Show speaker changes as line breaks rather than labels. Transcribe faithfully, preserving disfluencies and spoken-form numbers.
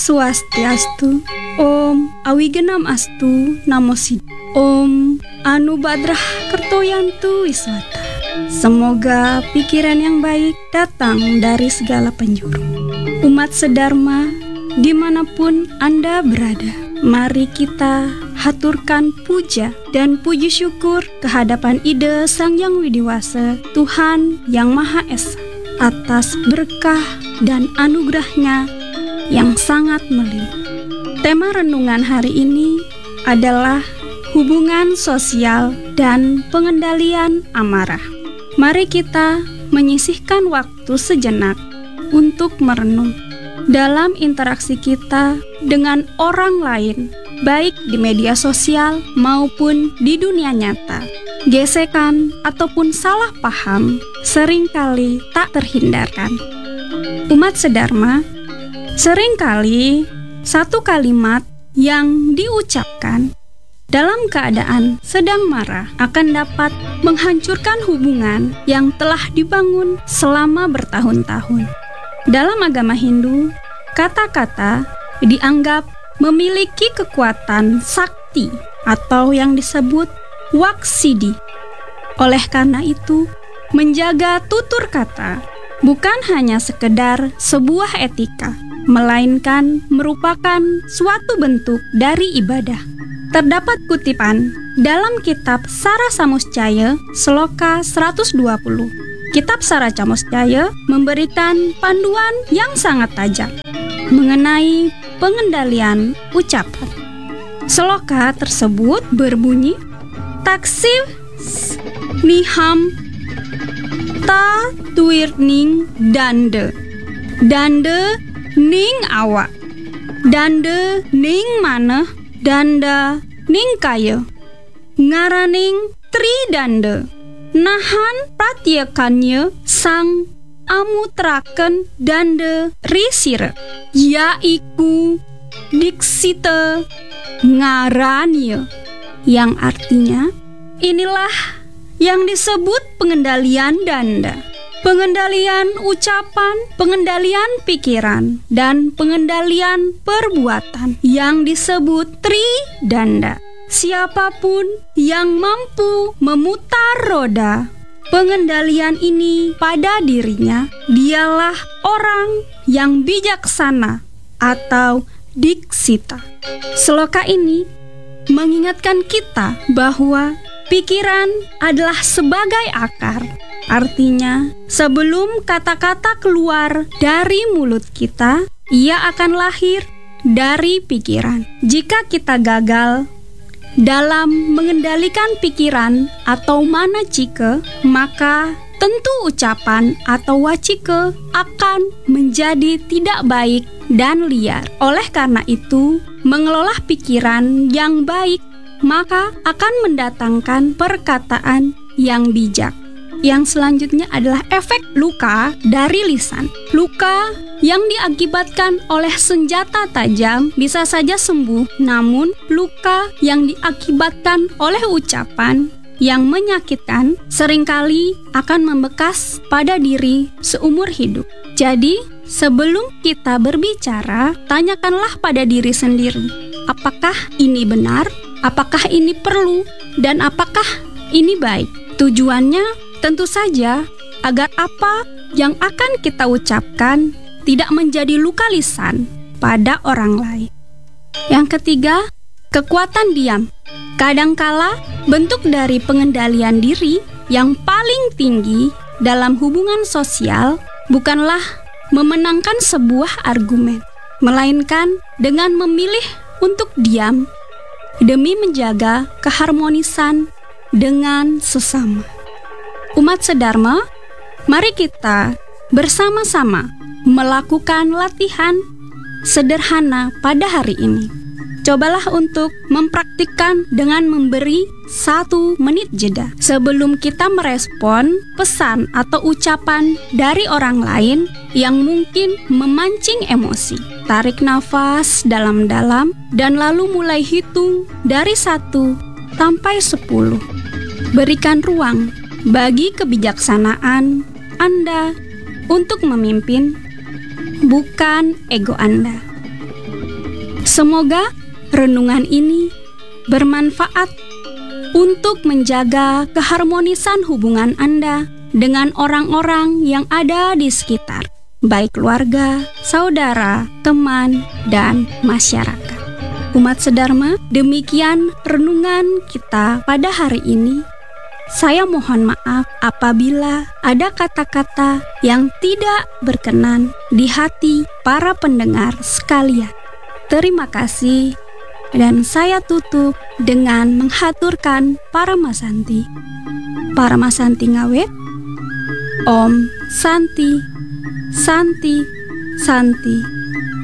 Swastiastu. Om Awigenam Astu Namo Siddhaya. Om Anu Badrah Kertoyantu Wiswata. Semoga pikiran yang baik datang dari segala penjuru. Umat sedharma, dimanapun Anda berada, mari kita haturkan puja dan puji syukur kehadapan Ida Sang Yang Widiwasa, Tuhan Yang Maha Esa, atas berkah dan anugerahnya yang sangat melimpah. Tema renungan hari ini adalah hubungan sosial dan pengendalian amarah. Mari kita menyisihkan waktu sejenak untuk merenung dalam interaksi kita dengan orang lain, baik di media sosial maupun di dunia nyata. Gesekan ataupun salah paham seringkali tak terhindarkan. Umat sedharma, seringkali satu kalimat yang diucapkan dalam keadaan sedang marah akan dapat menghancurkan hubungan yang telah dibangun selama bertahun-tahun. Dalam agama Hindu, kata-kata dianggap memiliki kekuatan sakti atau yang disebut waksidi. Oleh karena itu, menjaga tutur kata bukan hanya sekedar sebuah etika, melainkan merupakan suatu bentuk dari ibadah. Terdapat kutipan dalam kitab Sara Samuscaya Sloka seratus dua puluh. Kitab Sara Samuscaya memberikan panduan yang sangat tajam mengenai pengendalian ucapan. Sloka tersebut berbunyi, Taksih niham ta tuirning dande dande ning awak dande ning maneh danda ning kaya ngaraning tridanda nahan pratyekannya sang amutraken danda risire yaiku diksita ngaranya, yang artinya inilah yang disebut pengendalian danda. Pengendalian ucapan, pengendalian pikiran, dan pengendalian perbuatan yang disebut tridanda. Siapapun yang mampu memutar roda pengendalian ini pada dirinya, dialah orang yang bijaksana atau diksita. Sloka ini mengingatkan kita bahwa pikiran adalah sebagai akar. Artinya, sebelum kata-kata keluar dari mulut kita, ia akan lahir dari pikiran. Jika kita gagal dalam mengendalikan pikiran atau manacike, maka tentu ucapan atau wacike akan menjadi tidak baik dan liar. Oleh karena itu, mengelola pikiran yang baik maka akan mendatangkan perkataan yang bijak. Yang selanjutnya adalah efek luka dari lisan. Luka yang diakibatkan oleh senjata tajam bisa saja sembuh, namun luka yang diakibatkan oleh ucapan yang menyakitkan seringkali akan membekas pada diri seumur hidup. Jadi, sebelum kita berbicara, tanyakanlah pada diri sendiri, apakah ini benar, apakah ini perlu, dan apakah ini baik. Tujuannya tentu saja agar apa yang akan kita ucapkan tidak menjadi luka lisan pada orang lain. Yang ketiga, kekuatan diam. Kadangkala bentuk dari pengendalian diri yang paling tinggi dalam hubungan sosial bukanlah memenangkan sebuah argumen, melainkan dengan memilih untuk diam demi menjaga keharmonisan dengan sesama. Umat sedharma, mari kita bersama-sama melakukan latihan sederhana pada hari ini. Cobalah untuk mempraktikkan dengan memberi satu menit jeda sebelum kita merespon pesan atau ucapan dari orang lain yang mungkin memancing emosi. Tarik nafas dalam-dalam dan lalu mulai hitung dari satu sampai sepuluh. Berikan ruang bagi kebijaksanaan Anda untuk memimpin, bukan ego Anda. Semoga renungan ini bermanfaat untuk menjaga keharmonisan hubungan Anda dengan orang-orang yang ada di sekitar, baik keluarga, saudara, teman, dan masyarakat. Umat sedharma, demikian renungan kita pada hari ini. Saya mohon maaf apabila ada kata-kata yang tidak berkenan di hati para pendengar sekalian. Terima kasih, dan saya tutup dengan menghaturkan para masanti. Para masanti ngawet, Om Santi, Santi, Santi.